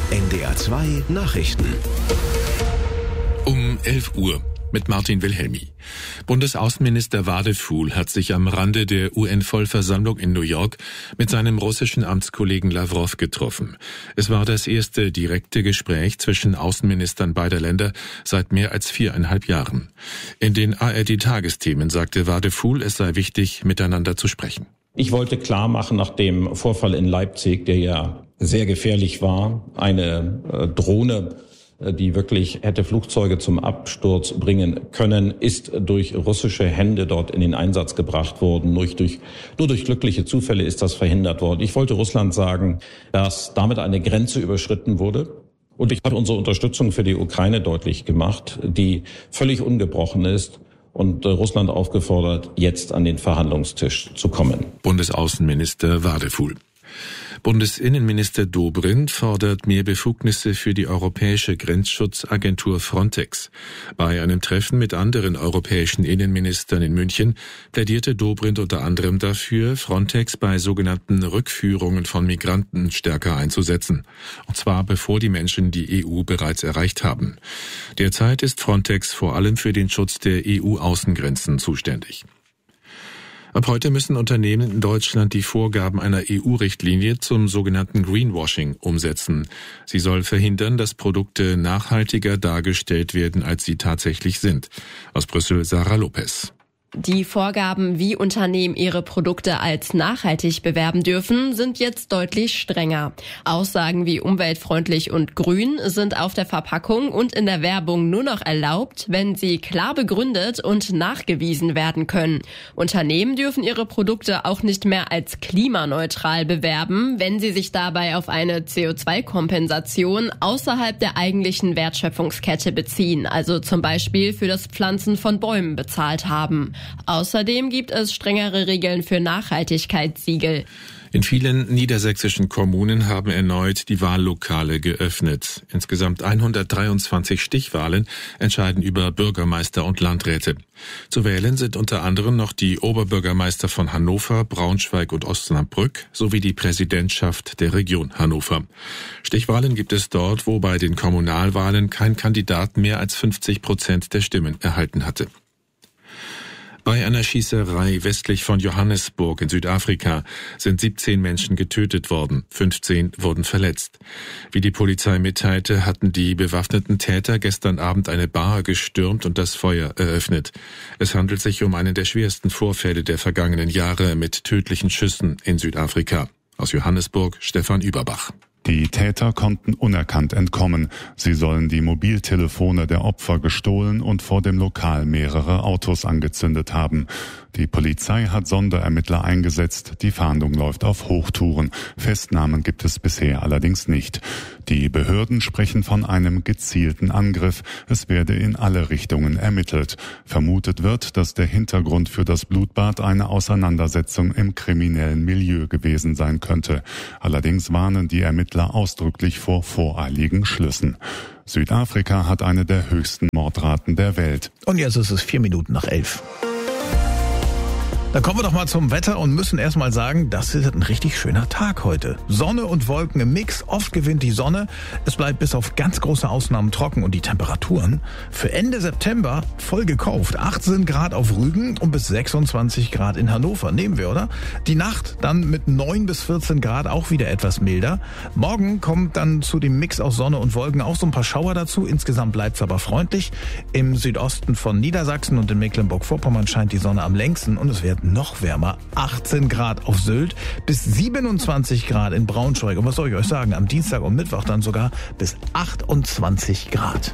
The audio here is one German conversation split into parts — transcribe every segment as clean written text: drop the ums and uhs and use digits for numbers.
NDR 2 Nachrichten. Um 11 Uhr mit Martin Wilhelmi. Bundesaußenminister Wadefuhl hat sich am Rande der UN-Vollversammlung in New York mit seinem russischen Amtskollegen Lawrow getroffen. Es war das erste direkte Gespräch zwischen Außenministern beider Länder seit mehr als 4,5 Jahren. In den ARD-Tagesthemen sagte Wadefuhl, es sei wichtig, miteinander zu sprechen. Ich wollte klar machen, nach dem Vorfall in Leipzig, der ja sehr gefährlich war, eine Drohne, die wirklich hätte Flugzeuge zum Absturz bringen können, ist durch russische Hände dort in den Einsatz gebracht worden. Nur durch glückliche Zufälle ist das verhindert worden. Ich wollte Russland sagen, dass damit eine Grenze überschritten wurde. Und ich habe unsere Unterstützung für die Ukraine deutlich gemacht, die völlig ungebrochen ist. Und Russland aufgefordert, jetzt an den Verhandlungstisch zu kommen. Bundesaußenminister Wadefuhl. Bundesinnenminister Dobrindt fordert mehr Befugnisse für die europäische Grenzschutzagentur Frontex. Bei einem Treffen mit anderen europäischen Innenministern in München plädierte Dobrindt unter anderem dafür, Frontex bei sogenannten Rückführungen von Migranten stärker einzusetzen. Und zwar bevor die Menschen die EU bereits erreicht haben. Derzeit ist Frontex vor allem für den Schutz der EU-Außengrenzen zuständig. Ab heute müssen Unternehmen in Deutschland die Vorgaben einer EU-Richtlinie zum sogenannten Greenwashing umsetzen. Sie soll verhindern, dass Produkte nachhaltiger dargestellt werden, als sie tatsächlich sind. Aus Brüssel Sarah Lopez. Die Vorgaben, wie Unternehmen ihre Produkte als nachhaltig bewerben dürfen, sind jetzt deutlich strenger. Aussagen wie umweltfreundlich und grün sind auf der Verpackung und in der Werbung nur noch erlaubt, wenn sie klar begründet und nachgewiesen werden können. Unternehmen dürfen ihre Produkte auch nicht mehr als klimaneutral bewerben, wenn sie sich dabei auf eine CO2-Kompensation außerhalb der eigentlichen Wertschöpfungskette beziehen, also zum Beispiel für das Pflanzen von Bäumen bezahlt haben. Außerdem gibt es strengere Regeln für Nachhaltigkeitssiegel. In vielen niedersächsischen Kommunen haben erneut die Wahllokale geöffnet. Insgesamt 123 Stichwahlen entscheiden über Bürgermeister und Landräte. Zu wählen sind unter anderem noch die Oberbürgermeister von Hannover, Braunschweig und Osnabrück sowie die Präsidentschaft der Region Hannover. Stichwahlen gibt es dort, wo bei den Kommunalwahlen kein Kandidat mehr als 50% der Stimmen erhalten hatte. Bei einer Schießerei westlich von Johannesburg in Südafrika sind 17 Menschen getötet worden, 15 wurden verletzt. Wie die Polizei mitteilte, hatten die bewaffneten Täter gestern Abend eine Bar gestürmt und das Feuer eröffnet. Es handelt sich um einen der schwersten Vorfälle der vergangenen Jahre mit tödlichen Schüssen in Südafrika. Aus Johannesburg Stefan Überbach. Die Täter konnten unerkannt entkommen. Sie sollen die Mobiltelefone der Opfer gestohlen und vor dem Lokal mehrere Autos angezündet haben. Die Polizei hat Sonderermittler eingesetzt. Die Fahndung läuft auf Hochtouren. Festnahmen gibt es bisher allerdings nicht. Die Behörden sprechen von einem gezielten Angriff. Es werde in alle Richtungen ermittelt. Vermutet wird, dass der Hintergrund für das Blutbad eine Auseinandersetzung im kriminellen Milieu gewesen sein könnte. Allerdings warnen die Ermittler ausdrücklich vor voreiligen Schlüssen. Südafrika hat eine der höchsten Mordraten der Welt. Und jetzt ist es 11:04. Dann kommen wir doch mal zum Wetter und müssen erstmal sagen, das ist ein richtig schöner Tag heute. Sonne und Wolken im Mix, oft gewinnt die Sonne. Es bleibt bis auf ganz große Ausnahmen trocken und die Temperaturen für Ende September voll gekauft. 18 Grad auf Rügen und bis 26 Grad in Hannover. Nehmen wir, oder? Die Nacht dann mit 9 bis 14 Grad auch wieder etwas milder. Morgen kommt dann zu dem Mix aus Sonne und Wolken auch so ein paar Schauer dazu. Insgesamt bleibt es aber freundlich. Im Südosten von Niedersachsen und in Mecklenburg-Vorpommern scheint die Sonne am längsten und es wird noch wärmer. 18 Grad auf Sylt bis 27 Grad in Braunschweig. Und was soll ich euch sagen? Am Dienstag und Mittwoch dann sogar bis 28 Grad.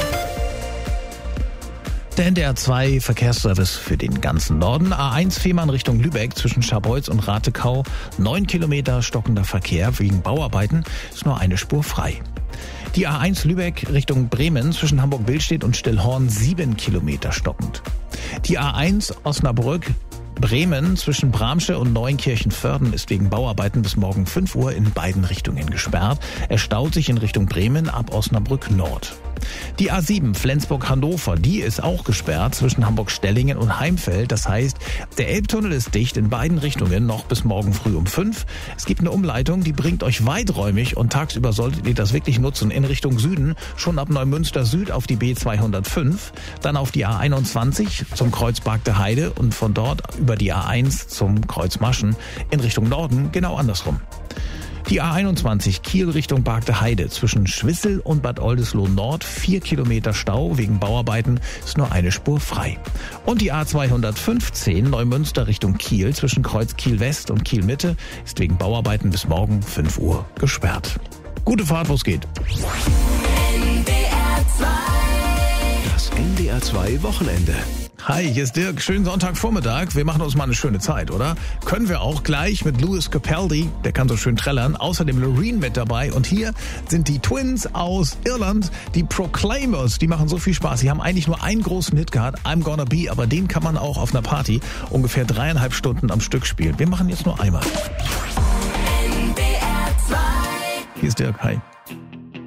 Der NDR 2 Verkehrsservice für den ganzen Norden. A1 Fehmarn Richtung Lübeck zwischen Scharbeutz und Ratekau. 9 Kilometer stockender Verkehr wegen Bauarbeiten. Ist nur eine Spur frei. Die A1 Lübeck Richtung Bremen zwischen Hamburg-Billstedt und Stillhorn 7 Kilometer stockend. Die A1 Osnabrück Bremen zwischen Bramsche und Neuenkirchen-Vörden ist wegen Bauarbeiten bis morgen 5 Uhr in beiden Richtungen gesperrt. Er staut sich in Richtung Bremen ab Osnabrück Nord. Die A7 Flensburg-Hannover, die ist auch gesperrt zwischen Hamburg-Stellingen und Heimfeld. Das heißt, der Elbtunnel ist dicht in beiden Richtungen noch bis morgen früh um 5. Es gibt eine Umleitung, die bringt euch weiträumig und tagsüber solltet ihr das wirklich nutzen in Richtung Süden. Schon ab Neumünster Süd auf die B205, dann auf die A21 zum Kreuz Bargte Heide und von dort über die A1 zum Kreuz Maschen in Richtung Norden genau andersrum. Die A21 Kiel Richtung Bargte Heide zwischen Schwissel und Bad Oldesloe Nord 4 Kilometer Stau wegen Bauarbeiten, ist nur eine Spur frei. Und die A215 Neumünster Richtung Kiel zwischen Kreuz Kiel West und Kiel Mitte ist wegen Bauarbeiten bis morgen 5 Uhr gesperrt. Gute Fahrt, wo es geht. Das NDR 2 Wochenende. Hi, hier ist Dirk. Schönen Sonntagvormittag. Wir machen uns mal eine schöne Zeit, oder? Können wir auch gleich mit Lewis Capaldi, der kann so schön trällern. Außerdem Loreen mit dabei. Und hier sind die Twins aus Irland, die Proclaimers. Die machen so viel Spaß. Sie haben eigentlich nur einen großen Hit gehabt, I'm Gonna Be, aber den kann man auch auf einer Party ungefähr 3,5 Stunden am Stück spielen. Wir machen jetzt nur einmal. Hier ist Dirk. Hi.